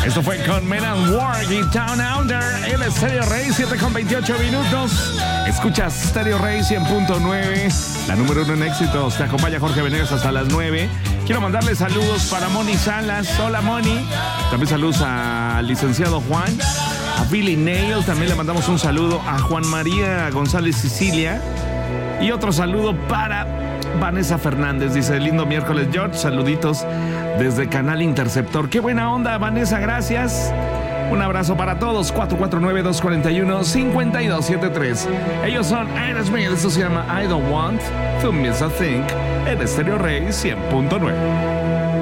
Esto fue con Men at Work y Down Under en Stereo Rey, 7:28 minutos. Escuchas Stereo Rey 100.9, la número 1 en éxitos. Te acompaña Jorge Venegas hasta las 9. Quiero mandarle saludos para Moni Salas. Hola, Moni. También saludos al licenciado Juan, a Billy Nail. También le mandamos un saludo a Juan María González Sicilia. Y otro saludo para Vanessa Fernández. Dice, lindo miércoles, George. Saluditos desde Canal Interceptor. Qué buena onda, Vanessa, gracias. Un abrazo para todos. 449-241-5273. Ellos son Aerosmith. Esto se llama I Don't Want to Miss a Thing en Stereo Rey 100.9.